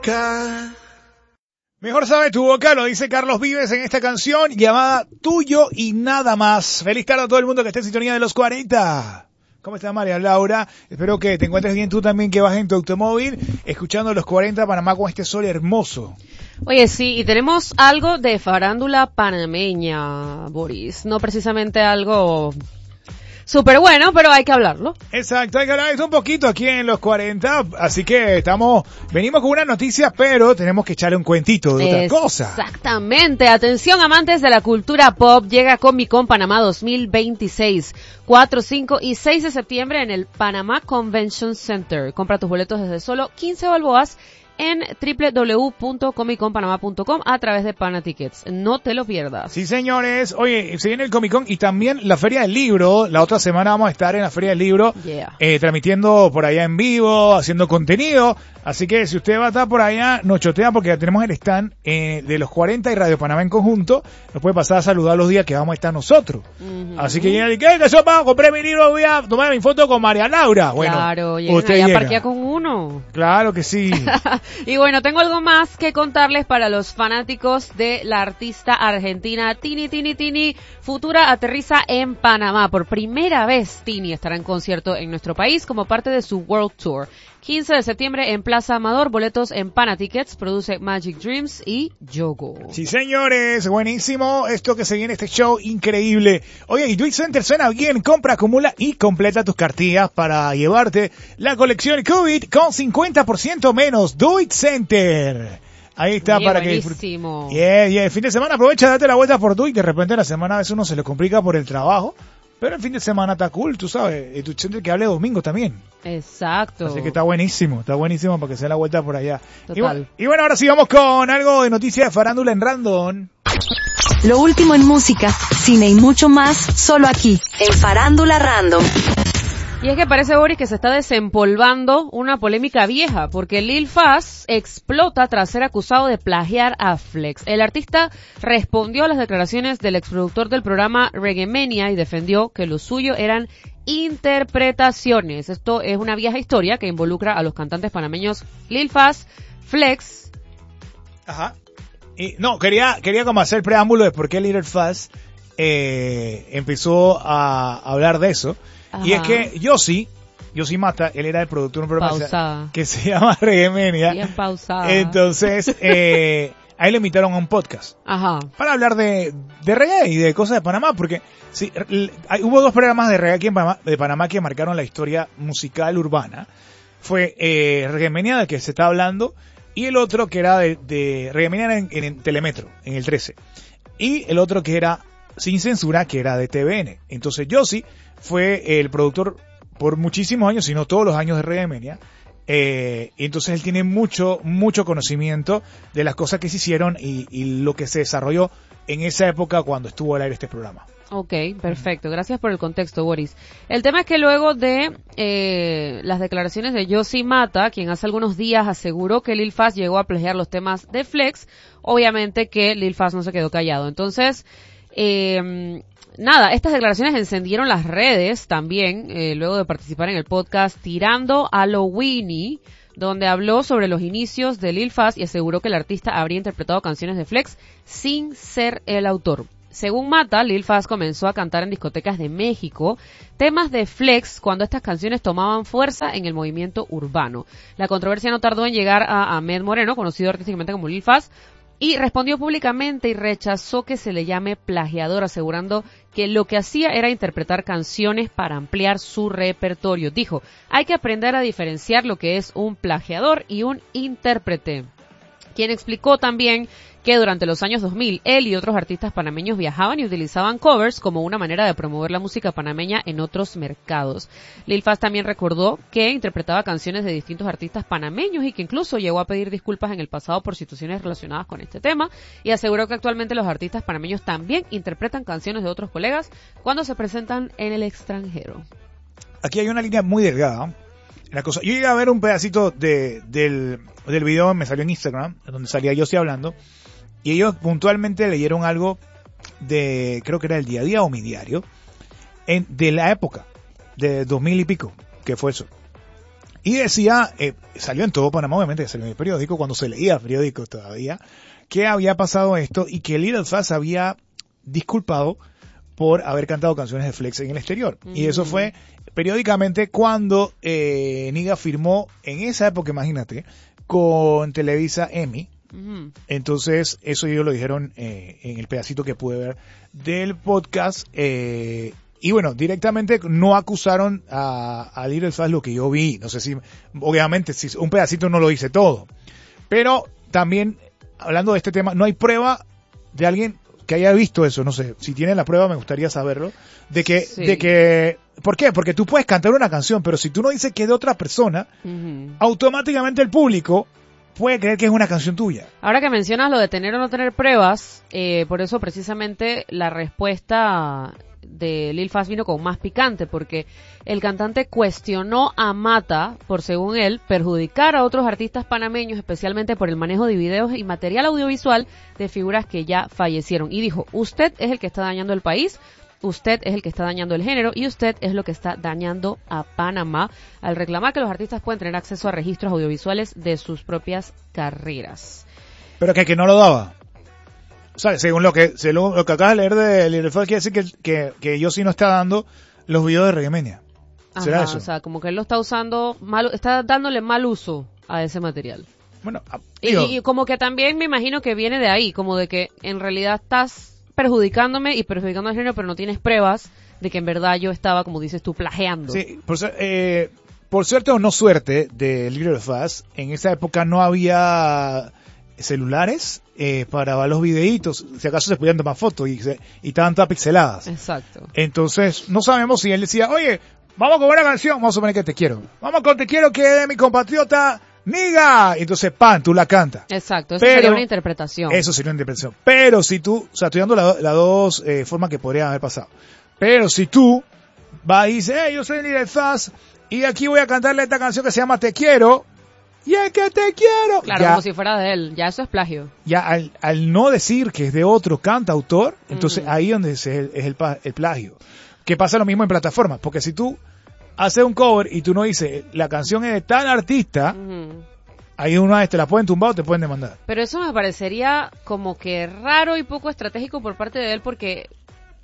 Mejor sabe tu boca, lo dice Carlos Vives en esta canción llamada Tuyo y Nada Más. Feliz tarde a todo el mundo que esté en sintonía de los 40. ¿Cómo estás, María Laura? Espero que te encuentres bien tú también, que vas en tu automóvil, escuchando los 40 Panamá con este sol hermoso. Oye, sí, y tenemos algo de farándula panameña, Boris. No precisamente algo súper bueno, pero hay que hablarlo. Exacto, hay que hablar de esto un poquito aquí en los 40, así que venimos con una noticia, pero tenemos que echarle un cuentito de otra cosa. Exactamente, atención amantes de la cultura pop, llega Comic Con Panamá 2026, 4, 5 y 6 de septiembre en el Panamá Convention Center. Compra tus boletos desde solo 15 balboas en www.comicconpanama.com a través de Panatickets. No te lo pierdas. Sí, señores. Oye, se viene el Comic Con y también la Feria del Libro. La otra semana vamos a estar en la Feria del Libro, transmitiendo por allá en vivo, haciendo contenido. Así que si usted va a estar por allá, nos chotea porque ya tenemos el stand de los 40 y Radio Panamá en conjunto. Nos puede pasar a saludar los días que vamos a estar nosotros. Así que llega y ¿qué yo pago? Compré mi libro, voy a tomar mi foto con María Laura. Bueno, claro, usted allá parquea con uno. Claro que sí. Y bueno, tengo algo más que contarles para los fanáticos de la artista argentina Tini. Futura aterriza en Panamá. Por primera vez Tini estará en concierto en nuestro país como parte de su World Tour. 15 de septiembre en Plaza Amador, boletos en Panatickets, produce Magic Dreams y Yogo. Sí, señores, buenísimo esto que se viene, este show increíble. Oye, y Duit Center suena bien, compra, acumula y completa tus cartillas para llevarte la colección COVID con 50% menos. Duit Center. Ahí está, bien, para buenísimo. que el fin de semana aprovecha, date la vuelta por Duit. De repente la semana a veces uno se le complica por el trabajo. Pero el fin de semana está cool, tú sabes. Y tu Center que hable domingo también. Exacto. Así que está buenísimo para que se dé la vuelta por allá. Total. Y bueno, ahora sí vamos con algo de noticias de farándula en Random. Lo último en música, cine y mucho más, solo aquí, en Farándula Random. Y es que parece, Boris, que se está desempolvando una polémica vieja, porque Lil Fuzz explota tras ser acusado de plagiar a Flex. El artista respondió a las declaraciones del exproductor del programa Reggae Mania y defendió que lo suyo eran interpretaciones. Esto es una vieja historia que involucra a los cantantes panameños Lil Fuzz, Flex. Ajá. Y no, quería como hacer preámbulo de por qué Lil Fuzz empezó a hablar de eso. Ajá. Y es que Yossi Mata, él era el productor de un programa que se llama Reggae Mania. Bien pausada. Entonces, a él le invitaron a un podcast. Ajá. Para hablar de reggae y de cosas de Panamá, porque sí, hubo dos programas de reggae aquí de Panamá que marcaron la historia musical urbana. Fue Reggae Mania, del que se está hablando, y el otro que era de Reggae Mania en Telemetro, en el 13. Y el otro que era Sin Censura, que era de TVN. Entonces Yossi fue el productor por muchísimos años, si no todos los años de Reggae Mania. Entonces él tiene mucho conocimiento de las cosas que se hicieron y lo que se desarrolló en esa época cuando estuvo al aire este programa. Ok, perfecto. Gracias por el contexto, Boris. El tema es que luego de las declaraciones de Yossi Mata, quien hace algunos días aseguró que Lil Fuzz llegó a plagiar los temas de Flex, obviamente que Lil Fuzz no se quedó callado. Entonces, nada, estas declaraciones encendieron las redes también, luego de participar en el podcast Tirando a lo Winnie, donde habló sobre los inicios de Lil Fuzz y aseguró que el artista habría interpretado canciones de Flex sin ser el autor. Según Mata, Lil Fuzz comenzó a cantar en discotecas de México temas de Flex cuando estas canciones tomaban fuerza en el movimiento urbano. La controversia no tardó en llegar a Ahmed Moreno, conocido artísticamente como Lil Fuzz, y respondió públicamente y rechazó que se le llame plagiador, asegurando que lo que hacía era interpretar canciones para ampliar su repertorio. Dijo, hay que aprender a diferenciar lo que es un plagiador y un intérprete. Quien explicó también que durante los años 2000 él y otros artistas panameños viajaban y utilizaban covers como una manera de promover la música panameña en otros mercados. Lil Fuzz también recordó que interpretaba canciones de distintos artistas panameños y que incluso llegó a pedir disculpas en el pasado por situaciones relacionadas con este tema, y aseguró que actualmente los artistas panameños también interpretan canciones de otros colegas cuando se presentan en el extranjero. Aquí hay una línea muy delgada. Yo llegué a ver un pedacito del video, me salió en Instagram, donde salía Yossi hablando, y ellos puntualmente leyeron algo de, creo que era el Día a Día o Mi Diario, de la época, de 2000 y pico, que fue eso. Y decía, salió en todo Panamá, obviamente, salió en el periódico, cuando se leía el periódico todavía, que había pasado esto y que Little Fast había disculpado por haber cantado canciones de Flex en el exterior. Y eso fue periódicamente cuando Niga firmó, en esa época, imagínate, con Televisa EMI. Entonces, eso ellos lo dijeron en el pedacito que pude ver del podcast. Y bueno, directamente no acusaron a Little Fast, lo que yo vi. No sé si, obviamente, si un pedacito no lo dice todo. Pero también, hablando de este tema, no hay prueba de alguien que haya visto eso. No sé, si tienen la prueba me gustaría saberlo. De que, ¿por qué? Porque tú puedes cantar una canción, pero si tú no dices que es de otra persona, automáticamente el público puede creer que es una canción tuya. Ahora que mencionas lo de tener o no tener pruebas, por eso precisamente la respuesta de Lil Fast vino con más picante, porque el cantante cuestionó a Mata por, según él, perjudicar a otros artistas panameños, especialmente por el manejo de videos y material audiovisual de figuras que ya fallecieron. Y dijo, usted es el que está dañando el país, usted es el que está dañando el género y usted es lo que está dañando a Panamá al reclamar que los artistas pueden tener acceso a registros audiovisuales de sus propias carreras. Pero que no lo daba. O sea, según lo que acabas de leer de Little Fast, quiere decir que ellos sí no está dando los videos de Reggaemania. ¿Será eso? O sea, como que él lo está usando está dándole mal uso a ese material. Bueno, y como que también me imagino que viene de ahí, como de que en realidad estás perjudicándome y perjudicando al género, pero no tienes pruebas de que en verdad yo estaba, como dices tú, plagiando. Sí, por suerte o no suerte de Little Fast, en esa época no había celulares para ver los videitos, si acaso se podían tomar fotos y estaban todas pixeladas. Exacto. Entonces, no sabemos si él decía, oye, vamos con una canción, vamos a suponer que Te Quiero. Vamos con Te Quiero, que es de mi compatriota Niga. Entonces, pan, tú la cantas. Exacto, eso sería una interpretación. Eso sería una interpretación. Pero si tú, o sea, estoy dando las dos formas que podrían haber pasado. Pero si tú vas y dices, yo soy Little Fast y aquí voy a cantarle esta canción que se llama Te Quiero, y es que te quiero. Claro, como si fuera de él. Ya eso es plagio. Ya al no decir que es de otro cantautor, entonces ahí donde es el plagio. Que pasa lo mismo en plataformas. Porque si tú haces un cover y tú no dices, la canción es de tal artista, ahí una vez te la pueden tumbar o te pueden demandar. Pero eso me parecería como que raro y poco estratégico por parte de él, porque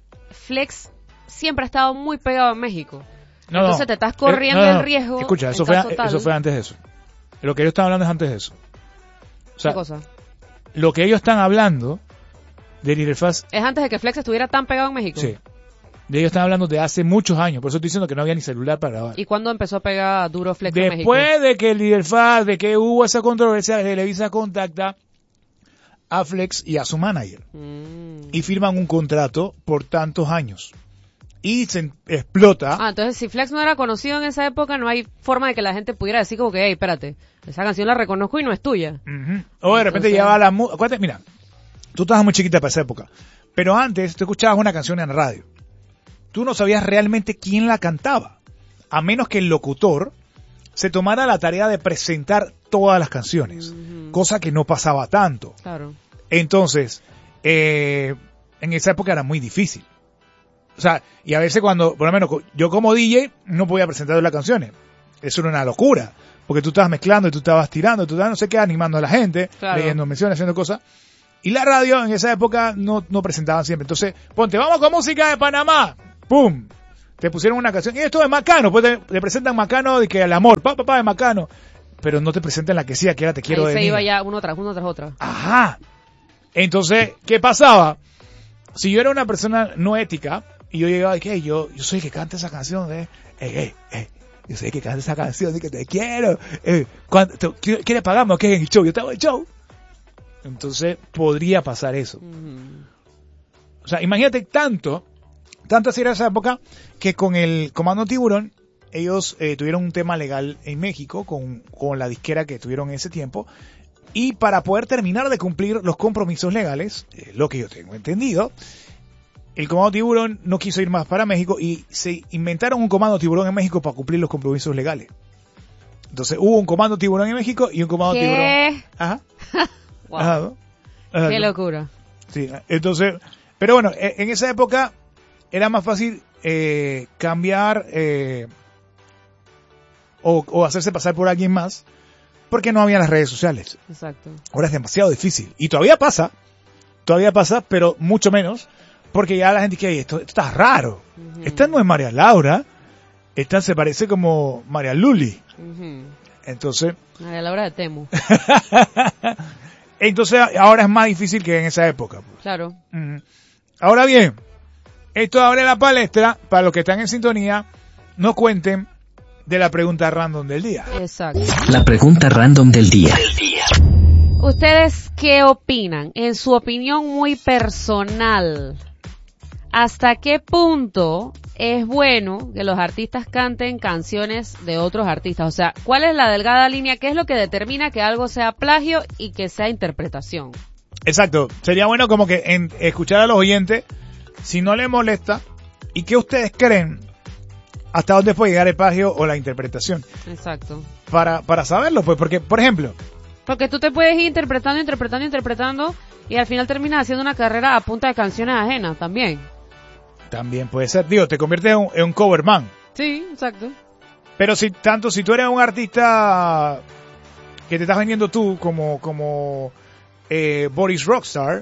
Flex siempre ha estado muy pegado en México. Entonces te estás corriendo el riesgo. Escucha, eso fue antes de eso. Lo que ellos están hablando es antes de eso. O sea, ¿qué cosa? Lo que ellos están hablando de Little Fast ¿es antes de que Flex estuviera tan pegado en México? Sí. De ellos están hablando de hace muchos años. Por eso estoy diciendo que no había ni celular para grabar. ¿Y cuándo empezó a pegar duro Flex en México? Después de que Little Fast, de que hubo esa controversia, Televisa contacta a Flex y a su manager. Y firman un contrato por tantos años. Y se explota. Entonces si Flex no era conocido en esa época, no hay forma de que la gente pudiera decir como que, hey, espérate, esa canción la reconozco y no es tuya. O de repente llevaba la música. Acuérdate, mira, tú estabas muy chiquita para esa época. Pero antes, tú escuchabas una canción en radio. Tú no sabías realmente quién la cantaba. A menos que el locutor se tomara la tarea de presentar todas las canciones. Cosa que no pasaba tanto. Claro. Entonces, en esa época era muy difícil. O sea, y a veces cuando, por lo menos yo como DJ, no podía presentar las canciones. Eso era una locura. Porque tú estabas mezclando y tú estabas tirando, tú estabas no sé qué, animando a la gente, leyendo menciones, haciendo cosas. Y la radio en esa época no presentaban siempre. Entonces, ponte, vamos con música de Panamá. ¡Pum! Te pusieron una canción. Y esto es Macano. Pues te presentan Macano de que el amor. Papá de Macano. Pero no te presentan la que sí, que era Te Quiero ahí de se iba Niga. ya uno tras otra. Ajá. Entonces, ¿qué pasaba? Si yo era una persona no ética, y yo llegaba y que yo soy el que canta esa canción, yo soy el que canta esa canción de que te quiero. ¿Quieres pagarme o qué en el show? Yo estaba en el show. Entonces, podría pasar eso. O sea, imagínate tanto así era esa época, que con el Comando Tiburón, ellos tuvieron un tema legal en México con la disquera que tuvieron en ese tiempo, y para poder terminar de cumplir los compromisos legales, lo que yo tengo entendido, el Comando Tiburón no quiso ir más para México y se inventaron un Comando Tiburón en México para cumplir los compromisos legales. Entonces hubo un Comando Tiburón en México y un Comando Tiburón. Ajá. Wow. Ajá. Qué locura. Sí, entonces, pero bueno, en esa época era más fácil cambiar o hacerse pasar por alguien más, porque no había las redes sociales. Exacto. Ahora es demasiado difícil. Y todavía pasa, pero mucho menos, porque ya la gente dice, esto está raro. Ujú. Esta no es María Laura, esta se parece como María Luli. Ujú. Entonces, A la hora de Temu. entonces ahora es más difícil que en esa época. Claro. Ujú. Ahora bien, esto abre la palestra para los que están en sintonía, no cuenten de la pregunta random del día. Exacto. La pregunta random del día. ¿Ustedes qué opinan? En su opinión muy personal, ¿hasta qué punto es bueno que los artistas canten canciones de otros artistas? O sea, ¿cuál es la delgada línea? ¿Qué es lo que determina que algo sea plagio y que sea interpretación? Exacto, sería bueno como que escuchar a los oyentes, si no les molesta, y qué ustedes creen hasta dónde puede llegar el plagio o la interpretación, Exacto. para saberlo, pues, porque, por ejemplo, Porque tú te puedes ir interpretando y al final terminas haciendo una carrera a punta de canciones ajenas también. también puede ser, digo, te conviertes en un cover man, Sí, exacto. pero si tú eres un artista que te estás vendiendo tú como Boris Rockstar,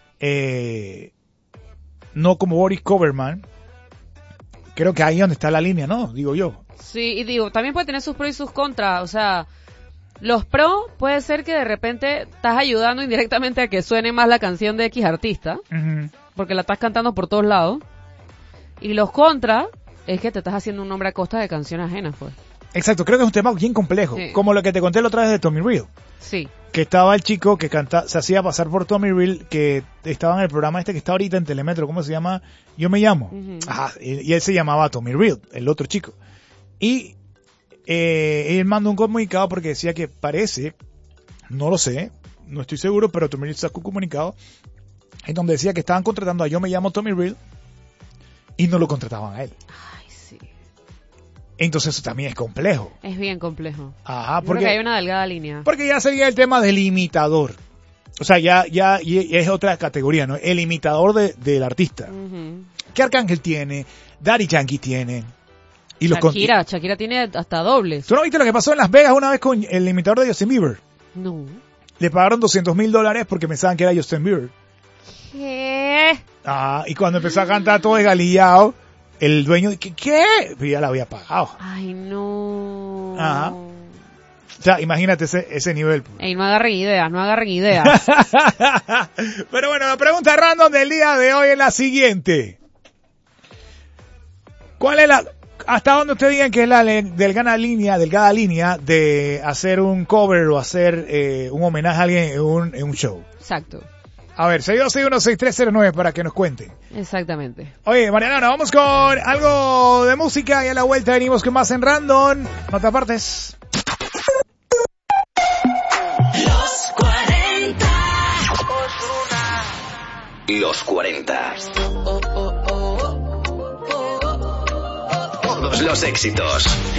no como Boris Coverman, creo que ahí es donde está la línea, ¿no? Digo yo. Sí, y digo, también puede tener sus pros y sus contras, o sea, los pros puede ser que de repente estás ayudando indirectamente a que suene más la canción de X artista, Ujú. porque la estás cantando por todos lados, y los contras es que te estás haciendo un nombre a costa de canciones ajenas, pues. Exacto, creo que es un tema bien complejo, Sí. como lo que te conté la otra vez de Tommy Real, Sí, que estaba el chico que se hacía pasar por Tommy Real, que estaba en el programa que está ahorita en Telemetro, ¿cómo se llama? Yo me llamo. Ujú. Ajá, y él se llamaba Tommy Real, el otro chico. Y él mandó un comunicado porque decía que parece, no lo sé, no estoy seguro, pero Tommy Real sacó un comunicado en donde decía que estaban contratando a Yo me llamo Tommy Real y no lo contrataban a él. ay, sí, Entonces eso también es complejo. es bien complejo. Ajá, Yo creo que hay porque, una delgada línea. porque ya sería el tema del imitador. O sea, ya es otra categoría, ¿no? El imitador del artista. Ujú. ¿Qué Arcángel tiene? Daddy Yankee tiene. Y los Shakira tiene hasta dobles. ¿Tú no viste lo que pasó en Las Vegas una vez con el imitador de Justin Bieber? No. Le pagaron $200,000 porque pensaban que era Justin Bieber. ¿Qué? Ah, y cuando empezó a cantar todo desgalillado, el dueño dijo, ¿qué? Pues ya la había pagado. Ay, no. Ajá. O sea, imagínate ese nivel. Ey, no agarren ideas. Pero bueno, la pregunta random del día de hoy es la siguiente. ¿Cuál es hasta dónde ustedes digan que es la delgada línea de hacer un cover o hacer un homenaje a alguien en un show? Exacto. A ver, 6261-6309 para que nos cuenten. Exactamente. Oye, Mariana, vamos con algo de música y a la vuelta venimos con más en Random. No te apartes. Los 40. Todos los éxitos.